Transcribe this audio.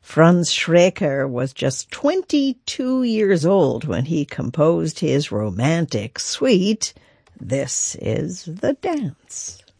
Franz Schreker was just 22 years old when he composed his romantic suite, This is the Dance.